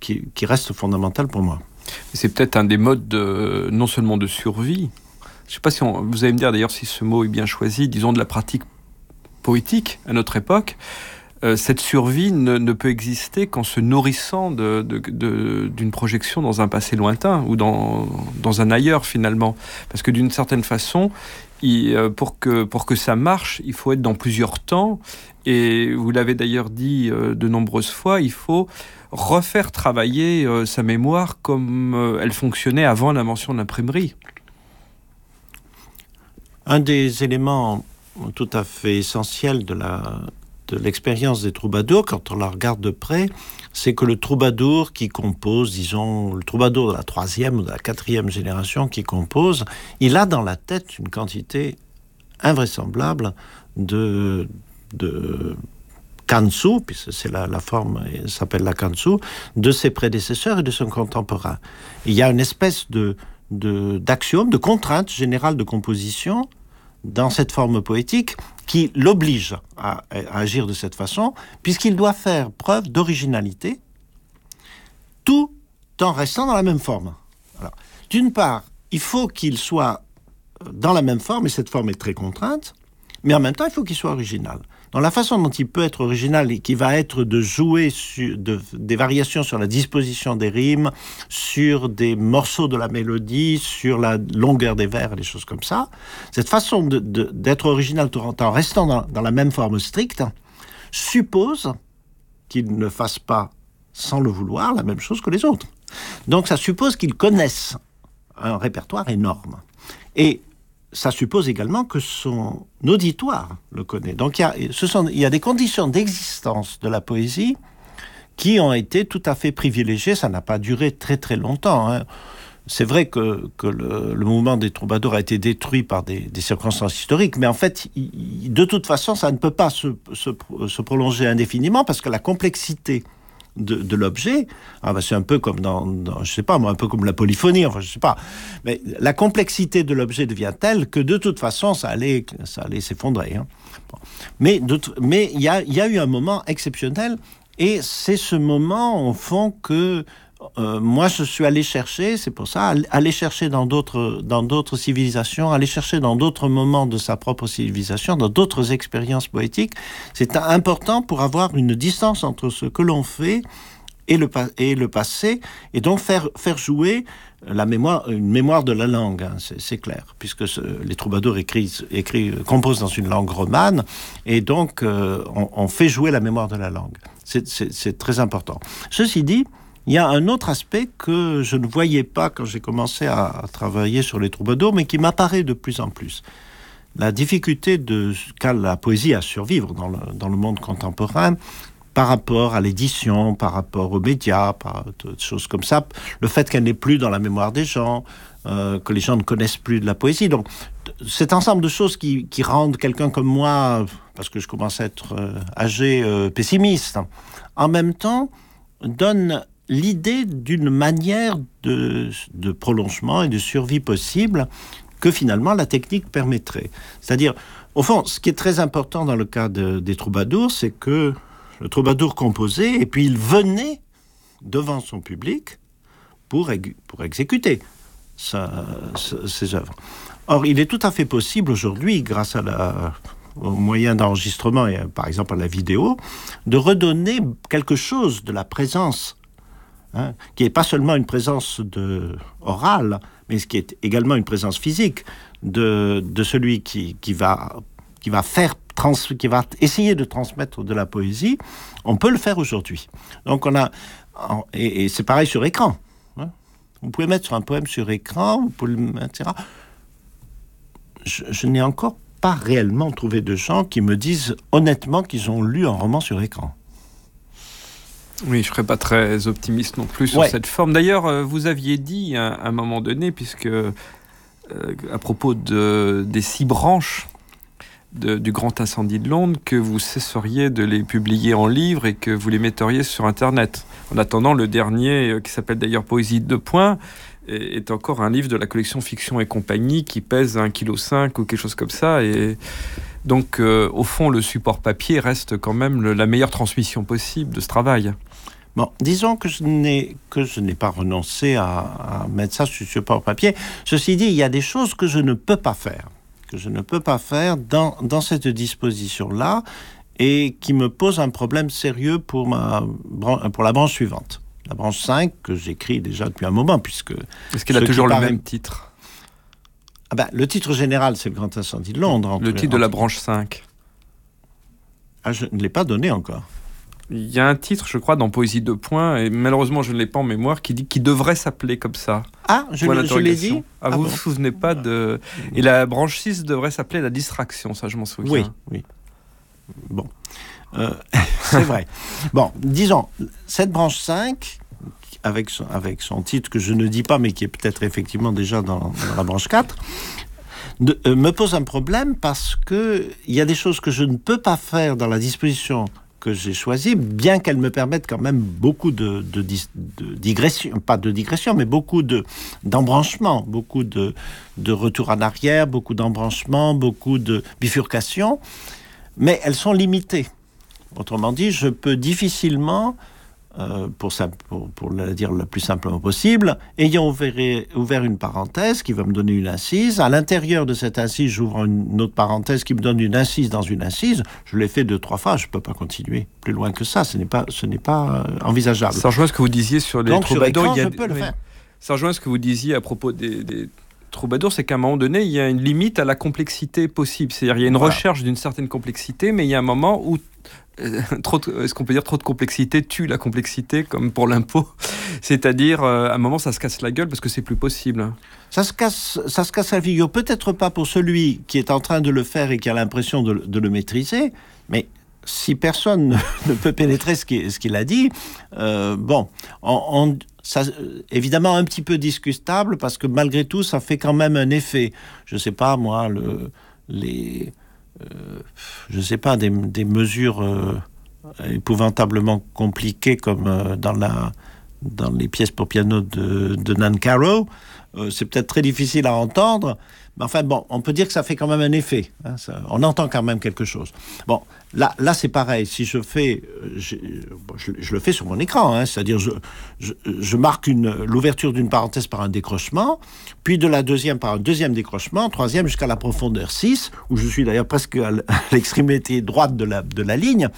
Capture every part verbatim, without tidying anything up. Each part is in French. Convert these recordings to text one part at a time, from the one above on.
qui, qui reste fondamental pour moi. C'est peut-être un des modes de, non seulement de survie, je ne sais pas si on, vous allez me dire d'ailleurs si ce mot est bien choisi, disons de la pratique poétique à notre époque. Euh, cette survie ne, ne peut exister qu'en se nourrissant de, de, de, d'une projection dans un passé lointain ou dans, dans un ailleurs finalement. Parce que d'une certaine façon, il, euh, pour, que, pour que ça marche, il faut être dans plusieurs temps. Et vous l'avez d'ailleurs dit euh, de nombreuses fois, il faut refaire travailler euh, sa mémoire comme euh, elle fonctionnait avant l'invention de l'imprimerie. Un des éléments tout à fait essentiels de la... de l'expérience des troubadours, quand on la regarde de près, c'est que le troubadour qui compose, disons, le troubadour de la troisième ou de la quatrième génération qui compose, il a dans la tête une quantité invraisemblable de, de kansu, puisque c'est la, la forme, elle s'appelle la kansu, de ses prédécesseurs et de son contemporain. Il y a une espèce de, de, d'axiome, de contrainte générale de composition dans cette forme poétique qui l'oblige à, à agir de cette façon, puisqu'il doit faire preuve d'originalité, tout en restant dans la même forme. Alors, d'une part, il faut qu'il soit dans la même forme, et cette forme est très contrainte, mais en même temps, il faut qu'il soit original. Dans la façon dont il peut être original, et qui va être de jouer sur de, des variations sur la disposition des rimes, sur des morceaux de la mélodie, sur la longueur des vers, des choses comme ça, cette façon de, de, d'être original tout en restant dans, dans la même forme stricte, suppose qu'il ne fasse pas, sans le vouloir, la même chose que les autres. Donc ça suppose qu'il connaisse un répertoire énorme. Et ça suppose également que son auditoire le connaît. Donc il y a, ce sont, il y a des conditions d'existence de la poésie qui ont été tout à fait privilégiées. Ça n'a pas duré très très longtemps. Hein. C'est vrai que, que le, le mouvement des troubadours a été détruit par des, des circonstances historiques, mais en fait, il, de toute façon, ça ne peut pas se, se, se prolonger indéfiniment parce que la complexité De, de l'objet, ah ben c'est un peu comme dans, dans, je sais pas moi, un peu comme la polyphonie, enfin je sais pas, mais la complexité de l'objet devient telle que de toute façon ça allait, ça allait s'effondrer. Hein. Bon. Mais de, mais il y a, il y a eu un moment exceptionnel et c'est ce moment au fond que euh, moi je suis allé chercher, c'est pour ça, aller chercher dans d'autres, dans d'autres civilisations, aller chercher dans d'autres moments de sa propre civilisation, dans d'autres expériences poétiques. C'est important pour avoir une distance entre ce que l'on fait et le, et le passé, et donc faire, faire jouer la mémoire, une mémoire de la langue, hein, c'est, c'est clair, puisque ce, les troubadours écrivent, écrivent, composent dans une langue romane, et donc euh, on, on fait jouer la mémoire de la langue. C'est, c'est, c'est très important. Ceci dit, il y a un autre aspect que je ne voyais pas quand j'ai commencé à, à travailler sur les troubadours, mais qui m'apparaît de plus en plus. La difficulté de, qu'a la poésie à survivre dans le, dans le monde contemporain par rapport à l'édition, par rapport aux médias, par des choses comme ça, le fait qu'elle n'est plus dans la mémoire des gens, euh, que les gens ne connaissent plus de la poésie. Donc, cet ensemble de choses qui, qui rendent quelqu'un comme moi, parce que je commence à être euh, âgé, euh, pessimiste, en même temps, donne l'idée d'une manière de, de prolongement et de survie possible que finalement la technique permettrait. C'est-à-dire, au fond, ce qui est très important dans le cas de, des troubadours, c'est que le troubadour composait et puis il venait devant son public pour, pour exécuter sa, sa, ses œuvres. Or, il est tout à fait possible aujourd'hui, grâce à la, aux moyens d'enregistrement et par exemple à la vidéo, de redonner quelque chose de la présence, hein, qui n'est pas seulement une présence de, orale, mais ce qui est également une présence physique de, de celui qui, qui, va, qui, va faire trans, qui va essayer de transmettre de la poésie. On peut le faire aujourd'hui. Donc on a, et, et c'est pareil sur écran. Hein. Vous pouvez mettre un poème sur écran, vous pouvez le mettre, et cetera. Je, je n'ai encore pas réellement trouvé de gens qui me disent honnêtement qu'ils ont lu un roman sur écran. Oui, je ne serais pas très optimiste non plus sur ouais. cette forme. D'ailleurs, vous aviez dit à un moment donné, puisque euh, à propos de, des six branches de, du grand incendie de Londres, que vous cesseriez de les publier en livre et que vous les metteriez sur Internet. En attendant, le dernier, qui s'appelle d'ailleurs Poésie deux points, est encore un livre de la collection Fiction et compagnie qui pèse un virgule cinq kilos ou quelque chose comme ça. Et donc, euh, au fond, le support papier reste quand même le, la meilleure transmission possible de ce travail. Bon, disons que je n'ai, que je n'ai pas renoncé à, à mettre ça sur support papier. Ceci dit, il y a des choses que je ne peux pas faire, que je ne peux pas faire dans, dans cette disposition-là, et qui me posent un problème sérieux pour, ma, pour la branche suivante. La branche cinq, que j'écris déjà depuis un moment, puisque... Est-ce qu'elle a toujours le même titre ? Ah ben, le titre général, c'est le Grand Incendie de Londres. Entre, le titre entre... de la branche cinq. Ah, je ne l'ai pas donné encore. Il y a un titre, je crois, dans Poésie deux points, et malheureusement, je ne l'ai pas en mémoire, qui dit qu'il devrait s'appeler comme ça. Ah, je, le, je l'ai dit ah, vous ne ah, bon. vous souvenez pas de... Et la branche six devrait s'appeler La Distraction, ça, je m'en souviens. Oui, oui. Bon, euh, c'est vrai. Bon, disons, cette branche cinq, avec son, avec son titre que je ne dis pas, mais qui est peut-être effectivement déjà dans, dans la branche quatre, de, euh, me pose un problème parce qu'il y a des choses que je ne peux pas faire dans la disposition que j'ai choisie, bien qu'elles me permettent quand même beaucoup de, de, de digression, pas de digression, mais beaucoup de, d'embranchement, beaucoup de, de retour en arrière, beaucoup d'embranchement, beaucoup de bifurcation, mais elles sont limitées. Autrement dit, je peux difficilement, euh, pour, ça, pour, pour le dire le plus simplement possible, ayant ouvert, ouvert une parenthèse qui va me donner une incise, à l'intérieur de cette incise, j'ouvre une autre parenthèse qui me donne une incise dans une incise, je l'ai fait deux, trois fois, je ne peux pas continuer plus loin que ça, ce n'est pas, ce n'est pas euh, envisageable. Ça rejoint ce que vous disiez sur les Donc, troubadours. Sur écran, il y a... je peux le oui. faire. Ça rejoint ce que vous disiez à propos des... des... troubadour, c'est qu'à un moment donné, il y a une limite à la complexité possible. C'est-à-dire, il y a une voilà. recherche d'une certaine complexité, mais il y a un moment où, euh, trop de, est-ce qu'on peut dire trop de complexité tue la complexité, comme pour l'impôt ? C'est-à-dire, euh, à un moment, ça se casse la gueule parce que c'est plus possible. Ça se casse, ça se casse la figure. Peut-être pas pour celui qui est en train de le faire et qui a l'impression de, de le maîtriser, mais si personne ne peut pénétrer ce qu'il, ce qu'il a dit, euh, bon, on... on ça, évidemment un petit peu discutable parce que malgré tout ça fait quand même un effet, je sais pas moi, le, les euh, je sais pas des, des mesures euh, épouvantablement compliquées comme euh, dans la dans les pièces pour piano de, de Nan Caro, euh, c'est peut-être très difficile à entendre, mais enfin bon, on peut dire que ça fait quand même un effet, hein, ça, on entend quand même quelque chose. Bon, là, là c'est pareil, si je fais, je, je, je le fais sur mon écran, hein, c'est-à-dire je, je, je marque une, l'ouverture d'une parenthèse par un décrochement, puis de la deuxième par un deuxième décrochement, troisième jusqu'à la profondeur six, où je suis d'ailleurs presque à l'extrémité droite de la, de la ligne,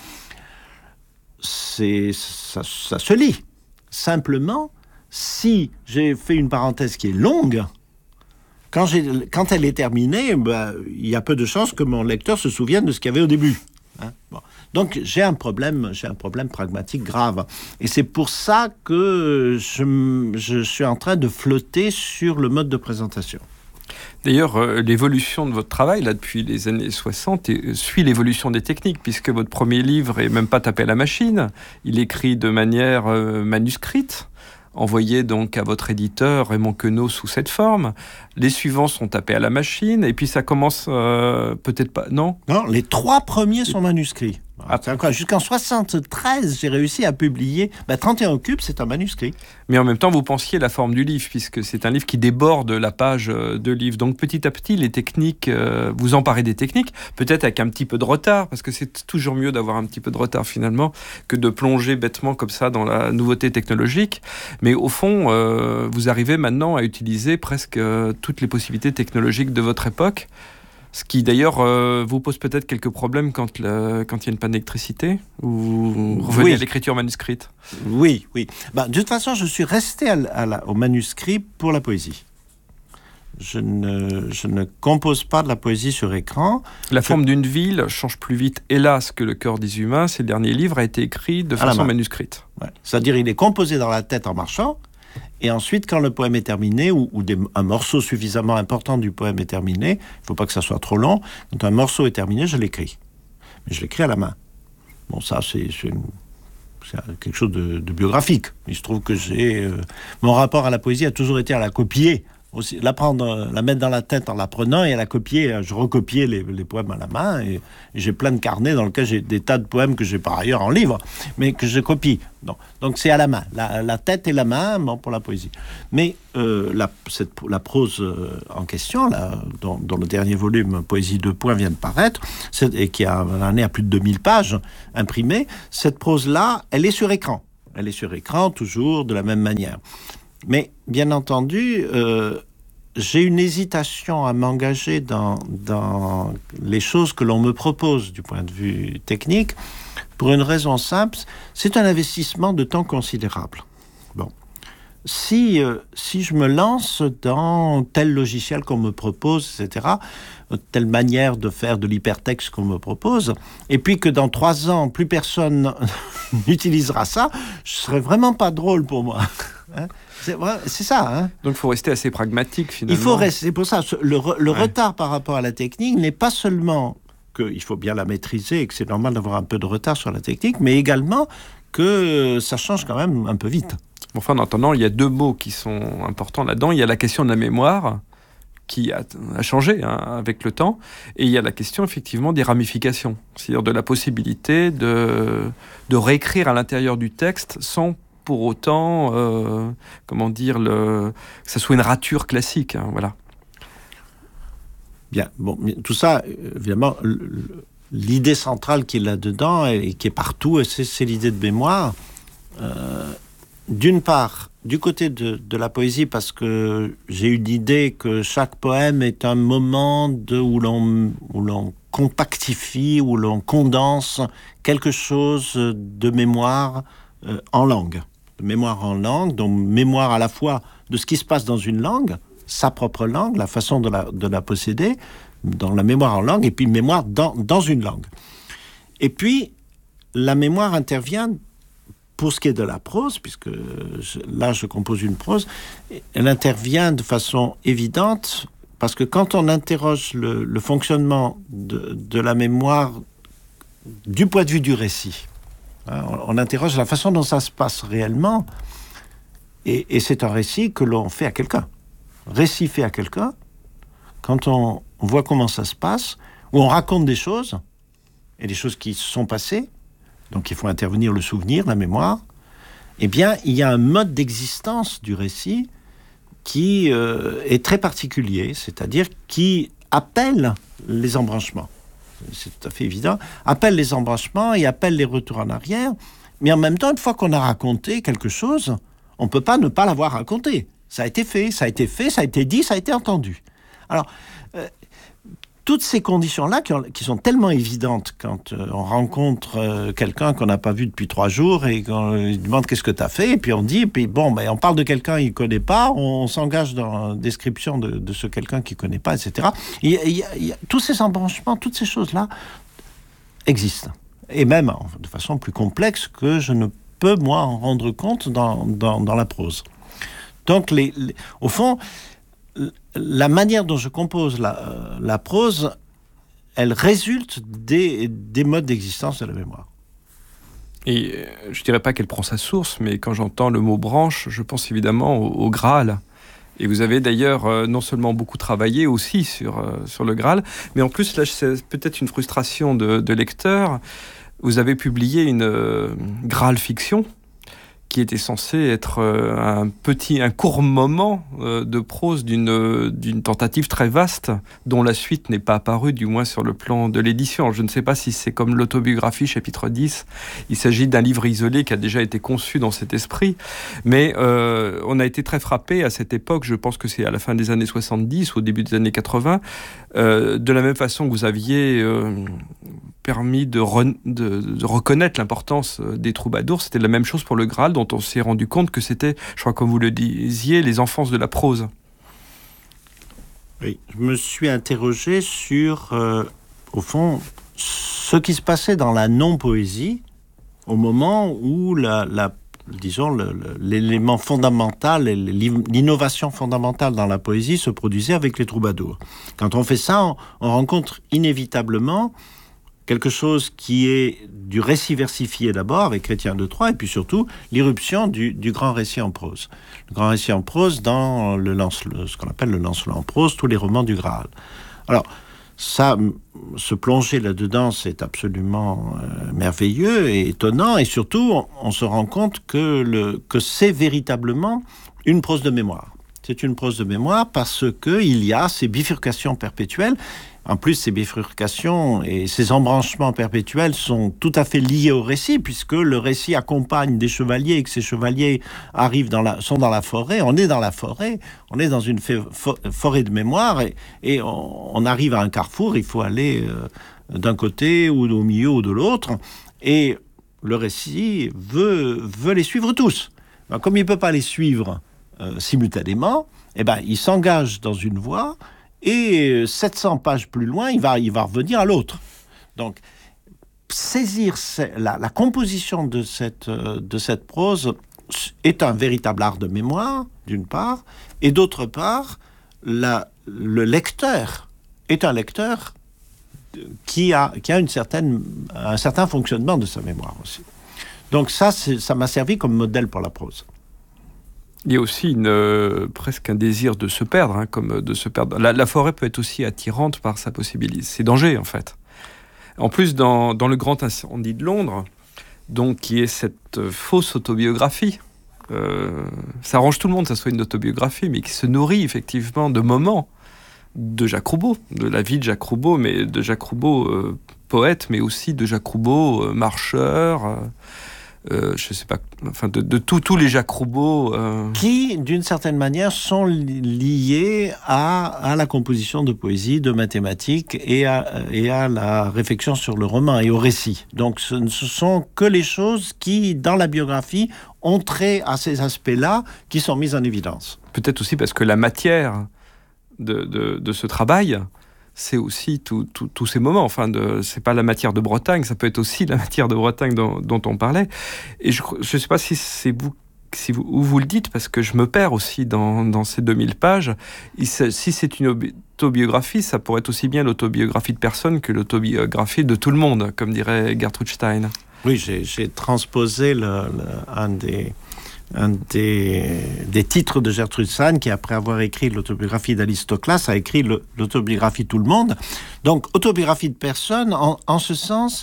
c'est, ça, ça se lit. Simplement, si j'ai fait une parenthèse qui est longue, quand, j'ai, quand elle est terminée, ben, il y a peu de chances que mon lecteur se souvienne de ce qu'il y avait au début. Hein, bon. Donc j'ai un problème, j'ai un problème pragmatique grave. Et c'est pour ça que je, je suis en train de flotter sur le mode de présentation. D'ailleurs, euh, l'évolution de votre travail, là, depuis les années soixante, et, euh, suit l'évolution des techniques, puisque votre premier livre n'est même pas tapé à la machine. Il est écrit de manière euh, manuscrite, envoyé donc à votre éditeur Raymond Queneau sous cette forme. Les suivants sont tapés à la machine, et puis ça commence euh, peut-être pas... Non Non, les trois premiers sont manuscrits. Ah, c'est encore, jusqu'en soixante-treize, j'ai réussi à publier... Ben, trente et un cubes, c'est un manuscrit. Mais en même temps, vous pensiez la forme du livre, puisque c'est un livre qui déborde la page de livre. Donc petit à petit, les techniques, euh, vous emparez des techniques, peut-être avec un petit peu de retard, parce que c'est toujours mieux d'avoir un petit peu de retard finalement, que de plonger bêtement comme ça dans la nouveauté technologique. Mais au fond, euh, vous arrivez maintenant à utiliser presque euh, toutes les possibilités technologiques de votre époque. Ce qui d'ailleurs euh, vous pose peut-être quelques problèmes quand, le, quand il y a une panne d'électricité, ou vous revenez oui. à l'écriture manuscrite. Oui, oui. Ben, de toute façon, je suis resté à la, à la, au manuscrit pour la poésie. Je ne, je ne compose pas de la poésie sur écran. La je... forme d'une ville change plus vite, hélas, que le cœur des humains. Ces derniers livres a été écrit de façon manuscrite. Ouais. C'est-à-dire, il est composé dans la tête en marchant. Et ensuite, quand le poème est terminé, ou, ou des, un morceau suffisamment important du poème est terminé, il ne faut pas que ça soit trop long, quand un morceau est terminé, je l'écris. Mais je l'écris à la main. Bon, ça, c'est, c'est, une, c'est quelque chose de, de biographique. Il se trouve que j'ai... Euh, mon rapport à la poésie a toujours été à la copier. Aussi, la prendre, la mettre dans la tête en la prenant et à la copier. Je recopiais les, les poèmes à la main et, et j'ai plein de carnets dans lesquels j'ai des tas de poèmes que j'ai par ailleurs en livre, mais que je copie. Donc, donc c'est à la main, la, la tête et la main, bon, pour la poésie. Mais euh, la, cette, la prose euh, en question, là, dont, dont le dernier volume, Poésie deux points, vient de paraître, et qui a, en est à plus de deux mille pages imprimées, cette prose-là, elle est sur écran. Elle est sur écran, toujours de la même manière. Mais, bien entendu, euh, j'ai une hésitation à m'engager dans, dans les choses que l'on me propose du point de vue technique, pour une raison simple, c'est un investissement de temps considérable. Bon. Si, euh, si je me lance dans tel logiciel qu'on me propose, et cetera, telle manière de faire de l'hypertexte qu'on me propose, et puis que dans trois ans, plus personne n'utilisera ça, ce serait vraiment pas drôle pour moi. Hein, c'est, c'est ça. Hein. Donc il faut rester assez pragmatique finalement. Il faut rester, c'est pour ça, le, le ouais. retard par rapport à la technique n'est pas seulement qu'il faut bien la maîtriser et que c'est normal d'avoir un peu de retard sur la technique, mais également que ça change quand même un peu vite. Enfin, en attendant, il y a deux mots qui sont importants là-dedans. Il y a la question de la mémoire, qui a, a changé hein, avec le temps, et il y a la question, effectivement, des ramifications, c'est-à-dire de la possibilité de, de réécrire à l'intérieur du texte sans pour autant, euh, comment dire, le, que ça soit une rature classique. Hein, voilà. Bien, bon, tout ça, évidemment, l'idée centrale qui est là-dedans et qui est partout, c'est, c'est l'idée de mémoire. Euh, d'une part, du côté de, de la poésie, parce que j'ai eu l'idée que chaque poème est un moment de, où, l'on, où l'on compactifie, où l'on condense quelque chose de mémoire euh, en langue. De mémoire en langue, donc mémoire à la fois de ce qui se passe dans une langue, sa propre langue, la façon de la, de la posséder, dans la mémoire en langue, et puis mémoire dans, dans une langue. Et puis, la mémoire intervient pour ce qui est de la prose, puisque je, là, je compose une prose, elle intervient de façon évidente, parce que quand on interroge le, le fonctionnement de, de la mémoire du point de vue du récit, hein, on, on interroge la façon dont ça se passe réellement, et, et c'est un récit que l'on fait à quelqu'un. Récit fait à quelqu'un, quand on, on voit comment ça se passe, où on raconte des choses, et des choses qui se sont passées, donc il faut intervenir le souvenir, la mémoire, eh bien, il y a un mode d'existence du récit qui euh, est très particulier, c'est-à-dire qui appelle les embranchements. C'est tout à fait évident. Appelle les embranchements et appelle les retours en arrière, mais en même temps, une fois qu'on a raconté quelque chose, on ne peut pas ne pas l'avoir raconté. Ça a été fait, ça a été fait, ça a été dit, ça a été entendu. Alors, euh, toutes ces conditions-là qui, ont, qui sont tellement évidentes quand euh, on rencontre euh, quelqu'un qu'on n'a pas vu depuis trois jours et qu'on lui demande qu'est-ce que tu as fait, et puis on dit, et puis bon, ben, on parle de quelqu'un qu'il ne connaît pas, on, on s'engage dans la description de, de ce quelqu'un qu'il ne connaît pas, et cetera. Et, et, et, tous ces embranchements, toutes ces choses-là existent. Et même de façon plus complexe que je ne peux, moi, en rendre compte dans, dans, dans la prose. Donc, les, les, au fond, la manière dont je compose la, euh, la prose, elle résulte des, des modes d'existence de la mémoire. Et euh, je ne dirais pas qu'elle prend sa source, mais quand j'entends le mot branche, je pense évidemment au, au Graal. Et vous avez d'ailleurs euh, non seulement beaucoup travaillé aussi sur, euh, sur le Graal, mais en plus, là, c'est peut-être une frustration de, de lecteur. Vous avez publié une euh, Graal fiction, qui était censé être un petit, un court moment de prose d'une, d'une tentative très vaste, dont la suite n'est pas apparue, du moins sur le plan de l'édition. Je ne sais pas si c'est comme l'autobiographie, chapitre dix. Il s'agit d'un livre isolé qui a déjà été conçu dans cet esprit. Mais euh, on a été très frappé à cette époque, je pense que c'est à la fin des années soixante-dix, au début des années quatre-vingts, euh, de la même façon que vous aviez euh, permis de, re, de, de reconnaître l'importance des troubadours. C'était la même chose pour le Graal, dont on s'est rendu compte que c'était, je crois comme vous le disiez, les enfances de la prose. Oui, je me suis interrogé sur, euh, au fond, ce qui se passait dans la non-poésie au moment où la, la, disons, le, le, l'élément fondamental, l'innovation fondamentale dans la poésie se produisait avec les troubadours. Quand on fait ça, on, on rencontre inévitablement quelque chose qui est du récit versifié d'abord, avec Chrétien de Troyes, et puis surtout l'irruption du, du grand récit en prose. Le grand récit en prose dans le Lancelot, ce qu'on appelle le Lancelot en prose, tous les romans du Graal. Alors, ça, se plonger là-dedans, c'est absolument euh, merveilleux et étonnant, et surtout, on, on se rend compte que, le, que c'est véritablement une prose de mémoire. c'est une prose de mémoire parce qu'il y a ces bifurcations perpétuelles. En plus, ces bifurcations et ces embranchements perpétuels sont tout à fait liés au récit, puisque le récit accompagne des chevaliers et que ces chevaliers arrivent dans la, sont dans la forêt. On est dans la forêt, on est dans une forêt de mémoire, et, et on, on arrive à un carrefour, il faut aller euh, d'un côté ou au milieu ou de l'autre, et le récit veut, veut les suivre tous. Ben, comme il ne peut pas les suivre euh, simultanément, eh ben, il s'engage dans une voie, et sept cents pages plus loin, il va, il va revenir à l'autre. Donc, saisir la, la composition de cette, de cette prose est un véritable art de mémoire, d'une part, et d'autre part, la, le lecteur est un lecteur qui a, qui a une certaine, un certain fonctionnement de sa mémoire aussi. Donc ça, ça m'a servi comme modèle pour la prose. Il y a aussi une, euh, presque un désir de se perdre, hein, comme de se perdre. La, la forêt peut être aussi attirante par sa possibilité. C'est danger, en fait. En plus, dans, dans Le Grand Incendie de Londres, donc, qui est cette euh, fausse autobiographie, euh, ça arrange tout le monde, que ça soit une autobiographie, mais qui se nourrit effectivement de moments de Jacques Roubaud, de la vie de Jacques Roubaud, mais de Jacques Roubaud, euh, poète, mais aussi de Jacques Roubaud, euh, marcheur... Euh, Euh, je sais pas, enfin de, de tous les Jacques Roubaud. Euh... Qui, d'une certaine manière, sont liés à, à la composition de poésie, de mathématiques et à, et à la réflexion sur le roman et au récit. Donc ce ne sont que les choses qui, dans la biographie, ont trait à ces aspects-là qui sont mis en évidence. Peut-être aussi parce que la matière de, de, de ce travail, c'est aussi tous tout, tout ces moments. Enfin, de, c'est pas la matière de Bretagne, ça peut être aussi la matière de Bretagne dont, dont on parlait. Et je ne sais pas si c'est vous, si vous, où vous le dites, parce que je me perds aussi dans, dans ces deux mille pages. Il, si c'est une autobiographie, ça pourrait être aussi bien l'autobiographie de personne que l'autobiographie de tout le monde, comme dirait Gertrude Stein. Oui, j'ai, j'ai transposé le, le, un des... un des, des titres de Gertrude Stein, qui, après avoir écrit l'autobiographie d'Alistoclas, a écrit le, l'autobiographie de tout le monde. Donc, autobiographie de personne, en, en ce sens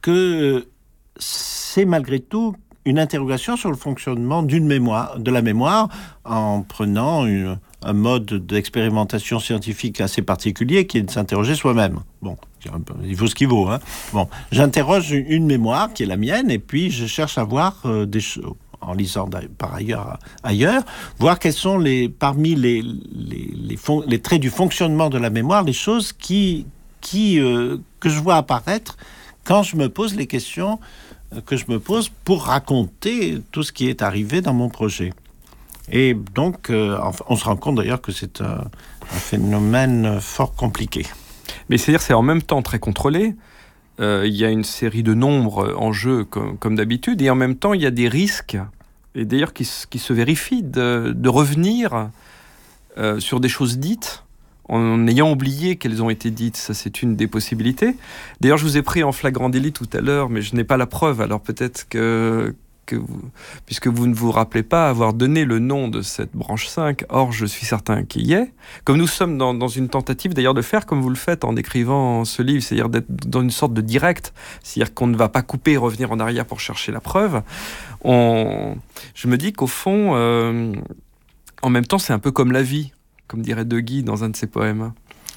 que c'est malgré tout une interrogation sur le fonctionnement d'une mémoire, de la mémoire, en prenant une, un mode d'expérimentation scientifique assez particulier, qui est de s'interroger soi-même. Bon, il vaut ce qu'il vaut, hein. Bon, j'interroge une mémoire qui est la mienne, et puis je cherche à voir euh, des choses, en lisant par ailleurs ailleurs, voir quels sont les, parmi les, les, les, fon- les traits du fonctionnement de la mémoire, les choses qui, qui, euh, que je vois apparaître quand je me pose les questions que je me pose pour raconter tout ce qui est arrivé dans mon projet. Et donc, euh, on se rend compte d'ailleurs que c'est un, un phénomène fort compliqué. Mais c'est-à-dire c'est en même temps très contrôlé. Euh, il y a une série de nombres en jeu comme, comme d'habitude, et en même temps il y a des risques, et d'ailleurs qui, qui se vérifient, de, de revenir euh, sur des choses dites en ayant oublié qu'elles ont été dites. Ça, c'est une des possibilités. D'ailleurs, je vous ai pris en flagrant délit tout à l'heure, mais je n'ai pas la preuve, alors peut-être que, que vous, puisque vous ne vous rappelez pas avoir donné le nom de cette branche cinq, or je suis certain qu'il y est, comme nous sommes dans, dans une tentative d'ailleurs de faire comme vous le faites en écrivant ce livre, c'est-à-dire d'être dans une sorte de direct, c'est-à-dire qu'on ne va pas couper et revenir en arrière pour chercher la preuve. On, je me dis qu'au fond, euh, en même temps, c'est un peu comme la vie, comme dirait De Guy dans un de ses poèmes.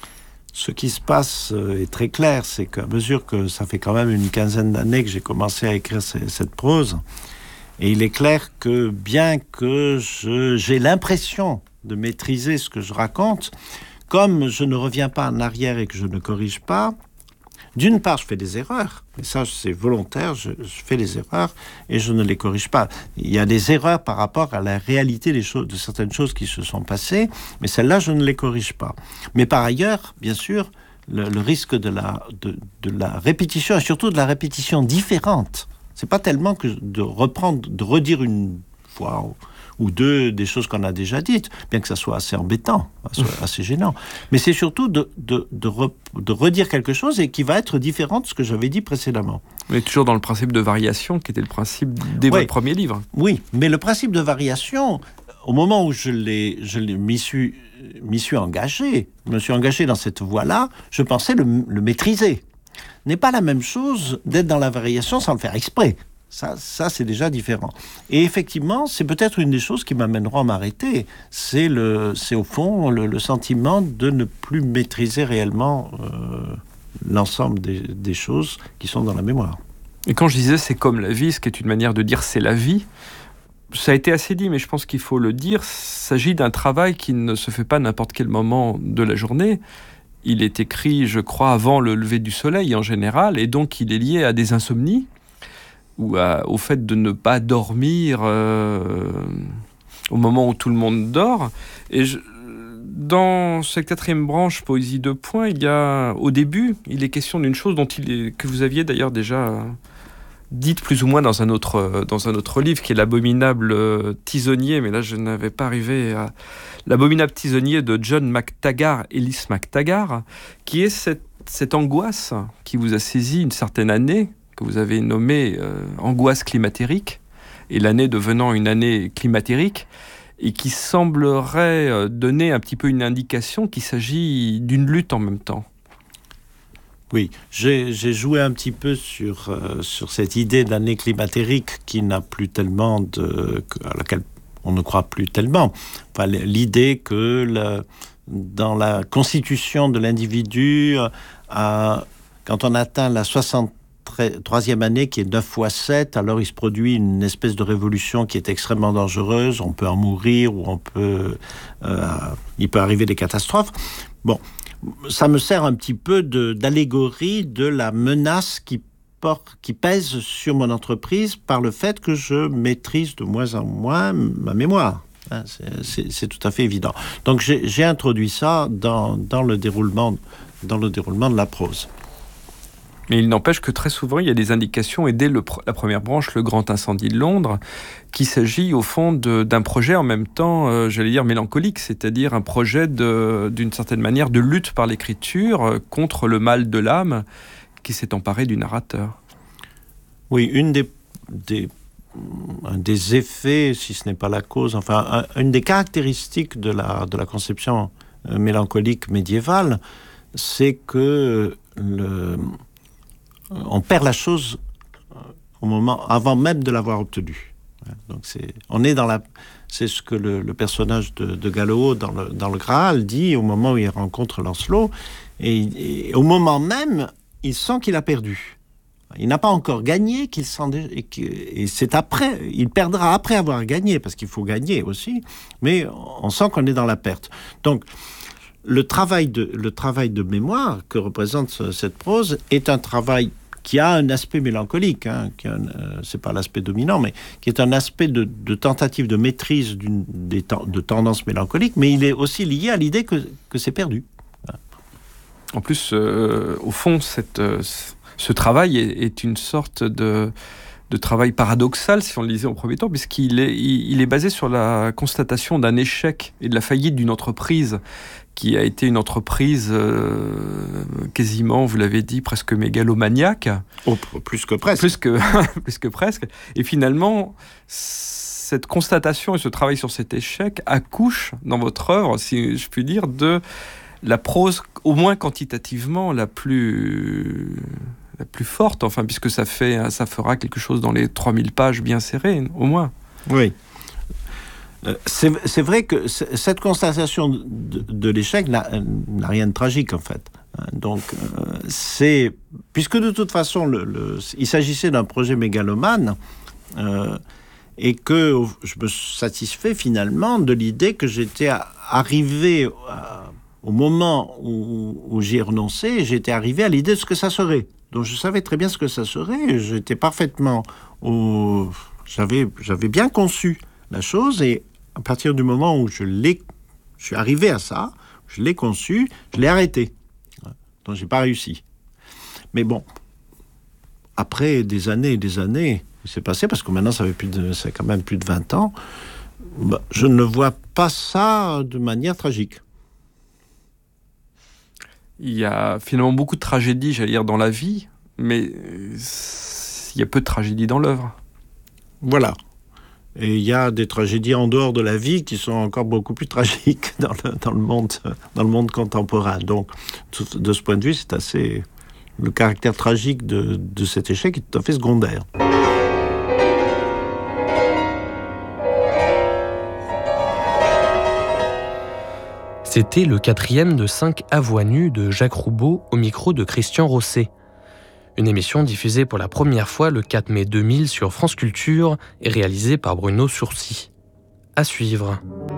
Ce qui se passe est très clair, c'est qu'à mesure que ça fait quand même une quinzaine d'années que j'ai commencé à écrire cette prose, et il est clair que bien que je, j'ai l'impression de maîtriser ce que je raconte, comme je ne reviens pas en arrière et que je ne corrige pas, d'une part, je fais des erreurs, et ça, c'est volontaire, je, je fais des erreurs et je ne les corrige pas. Il y a des erreurs par rapport à la réalité des choses, de certaines choses qui se sont passées, mais celles-là, je ne les corrige pas. Mais par ailleurs, bien sûr, le, le risque de la, de, de la répétition, et surtout de la répétition différente, c'est pas tellement que de reprendre, de redire une fois ou deux des choses qu'on a déjà dites, bien que ça soit assez embêtant, assez gênant. Mais c'est surtout de, de, de, re, de redire quelque chose et qui va être différent de ce que j'avais dit précédemment. Mais toujours dans le principe de variation, qui était le principe dès oui. votre premier livre. Oui, mais le principe de variation, au moment où je, l'ai, je l'ai, m'y, suis, m'y suis engagé, je me suis engagé dans cette voie-là, je pensais le, le maîtriser. N'est pas la même chose d'être dans la variation sans le faire exprès. Ça, ça, c'est déjà différent. Et effectivement, c'est peut-être une des choses qui m'amèneront à m'arrêter. C'est, le, c'est au fond le, le sentiment de ne plus maîtriser réellement euh, l'ensemble des, des choses qui sont dans la mémoire. Et quand je disais c'est comme la vie, ce qui est une manière de dire c'est la vie, ça a été assez dit, mais je pense qu'il faut le dire, il s'agit d'un travail qui ne se fait pas à n'importe quel moment de la journée. Il est écrit, je crois, avant le lever du soleil en général, et donc il est lié à des insomnies, ou à, au fait de ne pas dormir euh, au moment où tout le monde dort. Et je, dans cette quatrième branche, Poésie deux points, il y a, au début, il est question d'une chose dont il est, que vous aviez d'ailleurs déjà dite plus ou moins dans un autre, dans un autre livre, qui est L'abominable tisonnier, mais là je n'avais pas arrivé à... L'abominable tisonnier de John McTaggart, Ellis McTaggart, qui est cette, cette angoisse qui vous a saisi une certaine année, que vous avez nommée euh, angoisse climatérique, et l'année devenant une année climatérique, et qui semblerait euh, donner un petit peu une indication qu'il s'agit d'une lutte en même temps. Oui, j'ai, j'ai joué un petit peu sur, euh, sur cette idée de l'année climatérique qui n'a plus tellement de... à laquelle on ne croit plus tellement. Enfin, l'idée que le, dans la constitution de l'individu, euh, quand on atteint la soixante-troisième année, qui est neuf fois sept, alors il se produit une espèce de révolution qui est extrêmement dangereuse. On peut en mourir ou on peut, euh, il peut arriver des catastrophes. Bon, ça me sert un petit peu de, d'allégorie de la menace qui, porte, qui pèse sur mon entreprise par le fait que je maîtrise de moins en moins ma mémoire. Hein, c'est, c'est, c'est tout à fait évident. Donc j'ai, j'ai introduit ça dans, dans, le déroulement, dans le déroulement de la prose. Mais il n'empêche que très souvent, il y a des indications, et dès le, la première branche, le grand incendie de Londres, qu'il s'agit au fond de, d'un projet en même temps, euh, j'allais dire mélancolique, c'est-à-dire un projet de, d'une certaine manière de lutte par l'écriture euh, contre le mal de l'âme qui s'est emparé du narrateur. Oui, une des, des, un des effets, si ce n'est pas la cause, enfin, un, une des caractéristiques de la, de la conception euh, mélancolique médiévale, c'est que le... on perd la chose au moment, avant même de l'avoir obtenue. Donc c'est, on est dans la, c'est ce que le, le personnage de, de Gallo dans le, dans le Graal dit au moment où il rencontre Lancelot, et, et au moment même, il sent qu'il a perdu. Il n'a pas encore gagné, qu'il sent déjà, et, que, et c'est après, il perdra après avoir gagné, parce qu'il faut gagner aussi, mais on sent qu'on est dans la perte. Donc, le travail de, le travail de mémoire que représente cette prose est un travail qui a un aspect mélancolique, hein, qui a un, euh, c'est pas l'aspect dominant, mais qui est un aspect de, de tentative de maîtrise d'une, des ten- de tendances mélancoliques, mais il est aussi lié à l'idée que, que c'est perdu. En plus, euh, au fond, cette, euh, ce travail est, est une sorte de, de travail paradoxal, si on le lisait en premier temps, puisqu'il est, il, il est basé sur la constatation d'un échec et de la faillite d'une entreprise qui a été une entreprise euh, quasiment, vous l'avez dit, presque mégalomaniaque. Oh, plus que presque. Plus que, plus que presque. Et finalement, cette constatation et ce travail sur cet échec accouche dans votre œuvre, si je puis dire, de la prose, au moins quantitativement, la plus, la plus forte, enfin, puisque ça, fait, ça fera quelque chose dans les trois mille pages bien serrées, au moins. Oui. C'est, c'est vrai que cette constatation de, de l'échec n'a, n'a rien de tragique, en fait. Donc, euh, c'est... Puisque de toute façon, le, le, il s'agissait d'un projet mégalomane, euh, et que je me satisfais finalement de l'idée que j'étais arrivé à, au moment où, où j'y ai renoncé, j'étais arrivé à l'idée de ce que ça serait. Donc, je savais très bien ce que ça serait. J'étais parfaitement... Au, j'avais, j'avais bien conçu la chose, et à partir du moment où je l'ai, je suis arrivé à ça, je l'ai conçu, je l'ai arrêté. Donc, j'ai pas réussi. Mais bon, après des années et des années, il s'est passé, parce que maintenant, ça fait plus de, ça fait quand même plus de vingt ans, bah, je ne vois pas ça de manière tragique. Il y a finalement beaucoup de tragédies, j'allais dire, dans la vie, mais il y a peu de tragédies dans l'œuvre. Voilà. Et il y a des tragédies en dehors de la vie qui sont encore beaucoup plus tragiques dans le, dans le, monde, dans le monde contemporain. Donc, de ce point de vue, c'est assez... Le caractère tragique de, de cet échec est tout à fait secondaire. C'était le quatrième de cinq à voix nues de Jacques Roubaud au micro de Christian Rosset. Une émission diffusée pour la première fois le quatre mai deux mille sur France Culture et réalisée par Bruno Surcy. À suivre.